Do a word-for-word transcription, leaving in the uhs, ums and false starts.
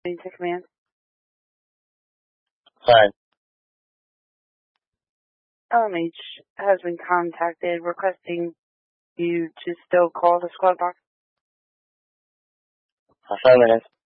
To command. Hi. L M H has been contacted requesting you to still call the squad box. Affirmative.